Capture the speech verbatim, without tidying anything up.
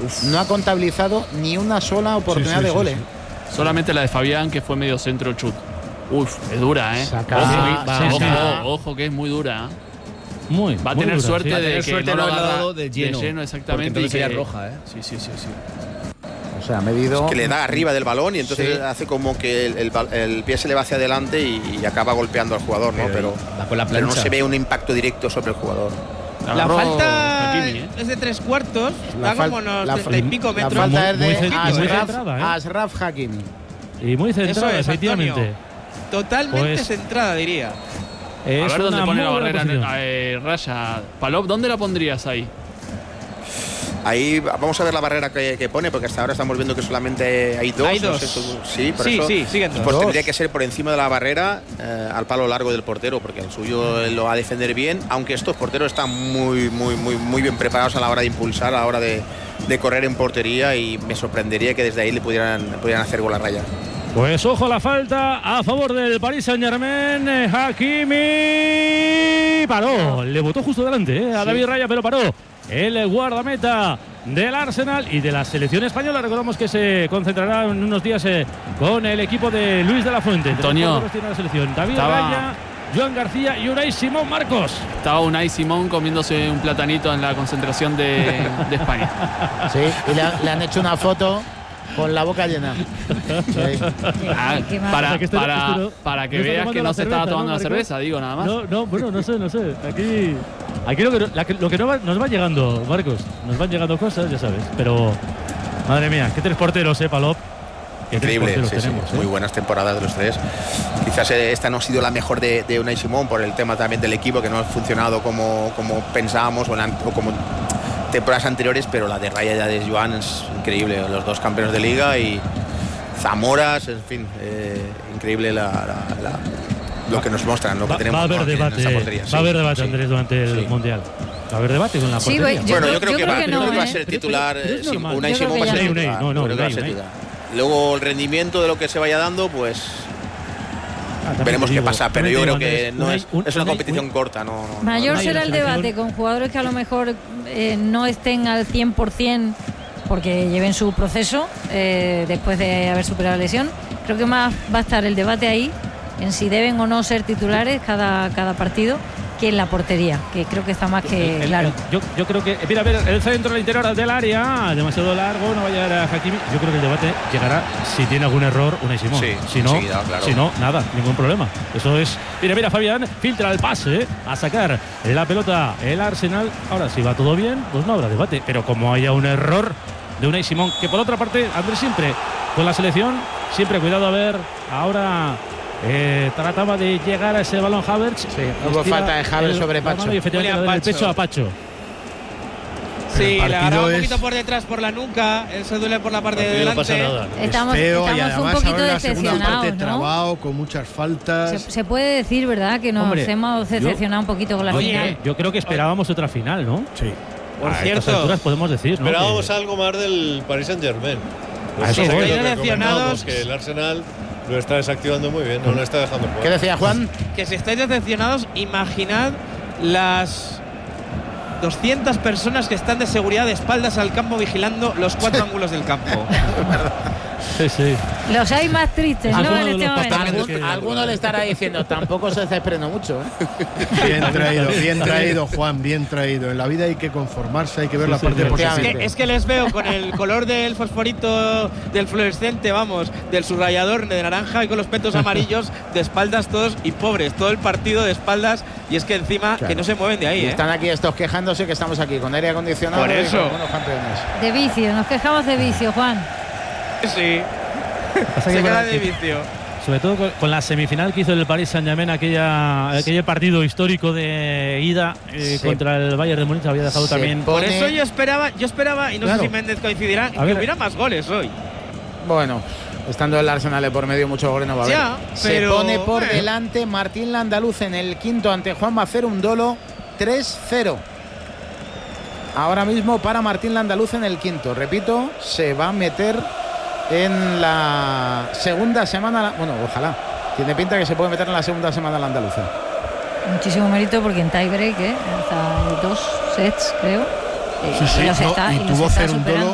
Uf. No ha contabilizado ni una sola oportunidad sí, sí, de gol. Sí, sí. Solamente la de Fabián, que fue medio centro chut. Uf, es dura, ¿eh? Saca, ojo, va, va, ojo, saca. ojo, que es muy dura. ¿eh? Muy, va a muy tener dura, suerte sí. de tener que suerte no lo no agarra de lleno, de lleno exactamente. Y que sería roja, ¿eh? Sí, sí, sí, sí. O sea, ha medido. Es que le da arriba del balón y entonces sí. hace como que el, el, el pie se le va hacia adelante y, y acaba golpeando al jugador, ¿no? Pero, pero, con la pero no se ve un impacto directo sobre el jugador. La Agarró falta Hakimi, ¿eh? es de tres cuartos, La da como unos la treinta y pico metros. La falta es de muy, muy Ashraf, centrada, ¿eh? Ashraf Hakimi. Y muy centrada, Eso es, efectivamente. Antonio. Totalmente pues, centrada, diría. Es a ver dónde pone la barrera, posición. eh, Raya. Palop, ¿dónde la pondrías ahí? Ahí vamos a ver la barrera que, que pone, porque hasta ahora estamos viendo que solamente hay dos. Hay dos. No sé, sí, por sí, eso, sí, siguen dos. Pues dos. tendría que ser por encima de la barrera eh, al palo largo del portero, porque el suyo él lo va a defender bien, aunque estos porteros están muy, muy, muy, muy bien preparados a la hora de impulsar, a la hora de, de correr en portería, y me sorprendería que desde ahí le pudieran, pudieran hacer gol a raya. Pues ojo la falta a favor del Paris Saint-Germain. Hakimi paró, le botó justo delante eh, a sí. David Raya, pero paró el guardameta del Arsenal y de la selección española. Recordamos que se concentrará en unos días eh, con el equipo de Luis de la Fuente. Antonio, tiene la selección. David estaba... Raya, Joan García y Unai Simón. Marcos. Estaba Unai Simón comiéndose un platanito en la concentración de, de España. Sí, y le, le han hecho una foto con la boca llena. Sí. Ah, para, que para, no, para que no veas que no se cerveza, estaba tomando ¿no, la cerveza, digo, nada más. No, no, bueno, no sé, no sé. Aquí, aquí lo que, lo que, lo que no va, nos va llegando, Marcos, nos van llegando cosas, ya sabes. Pero, madre mía, qué tres porteros, ¿eh, Palop? Increíble, sí, tenemos, sí, ¿eh? muy buenas temporadas de los tres. Quizás esta no ha sido la mejor de, de Unai Simón por el tema también del equipo, que no ha funcionado como, como pensábamos o, la, o como temporadas anteriores, pero la de Raya y la de Joan es increíble. Los dos campeones de liga y Zamoras, en fin, eh, increíble la, la, la, lo que nos muestran, lo que va, tenemos va a haber en debate, esta portería. Va a haber debate, sí, Andrés, durante el sí. Mundial. Va a haber debate con la sí, portería. Yo bueno, creo, yo creo yo que, creo va, que yo no, creo que va a ¿eh? ser titular. Pero, pero es normal. Unai Yo creo Simón que va a ser ya titular. no. No, no, Yo creo que va a ser Unai. titular. Luego el rendimiento de lo que se vaya dando, pues Ah, veremos digo, qué pasa, pero yo creo digo, que Andrés, no Unai, es, un, es una Unai, competición un, corta. No, no, Mayor no, será no, el no, debate con jugadores que a lo mejor eh, no estén al cien por ciento porque lleven su proceso eh, después de haber superado la lesión. Creo que más va a estar el debate ahí en si deben o no ser titulares cada, cada partido, que en la portería, que creo que está más que el, claro. El, yo, yo creo que, mira, a ver, el centro del interior del área, demasiado largo, no va a llegar a Hakimi. Yo creo que el debate llegará si tiene algún error Unai Simón. Sí, si no, enseguida, claro. si no, nada, ningún problema. Eso es. Mira, mira, Fabián filtra el pase ¿eh? a sacar la pelota el Arsenal. Ahora, si va todo bien, pues no habrá debate. Pero como haya un error de Unai Simón, que por otra parte, Andrés, siempre con la selección, siempre cuidado a ver, ahora. Eh, trataba de llegar a ese balón Havertz. Sí, hubo falta de Havertz sobre Pacho. Y efectivamente le da el pecho a Pacho. Sí, le agarra un es... poquito por detrás por la nuca, él se duele por la parte de delante. No pasa nada. Estamos, es feo, estamos y además un poquito ahora la segunda decepcionados, parte ¿no? trabado, con muchas faltas. Se, se puede decir, ¿verdad? Que nos Hombre, hemos decepcionado un poquito con la oye, final. Yo creo que esperábamos otra final, ¿no? Sí. Por a cierto, estas alturas podemos decir, ¿no? Esperábamos que... algo más del Paris Saint-Germain. A eso Pues voy. es lo que Decepcionados. comentábamos, que el Arsenal lo está desactivando muy bien, no lo está dejando jugar. ¿Qué decía Juan? que si estáis decepcionados, imaginad las doscientas personas que están de seguridad de espaldas al campo vigilando los cuatro ángulos del campo. Sí, sí. Los hay más tristes, ¿no? Alguno En de este los momento. papeles Algún- que- alguno le estará diciendo, tampoco se desprende mucho, ¿eh? Bien traído, bien traído, Juan, bien traído. En la vida hay que conformarse, hay que ver Sí, la sí, parte sí. Es positiva. que, es que les veo con el color del fosforito, del fluorescente, vamos, del subrayador de naranja y con los petos amarillos, de espaldas todos y pobres, todo el partido de espaldas, y es que encima Claro. que no se mueven de ahí, Y ¿eh? están aquí estos quejándose que estamos aquí con aire acondicionado Por y eso. con unos campeones. De vicio, nos quejamos de vicio, Juan. Sí, Pasa se que queda para- de vicio. Sobre todo con, con la semifinal que hizo el Paris Saint-Germain, aquella, aquel partido histórico de ida eh, Sí. contra el Bayern de Múnich, había dejado Se también. pone- Por eso yo esperaba, yo esperaba, y no Claro. sé si Méndez coincidirá, A ver. que hubiera más goles hoy. Bueno, estando el Arsenal de por medio, mucho gol no va a haber. Ya, Se pero, pone por bueno. delante Martín Landaluz en el quinto ante Juan Macerundolo, tres cero. Ahora mismo para Martín Landaluz en el quinto. Repito, se va a meter en la segunda semana. Bueno, ojalá. Tiene pinta que se puede meter en la segunda semana la andaluza. Muchísimo mérito porque en tiebreak, ¿eh? Hasta dos sets, creo. Eh, Sí, sí, y los no, está, y y los tuvo está Cerundolo, superando.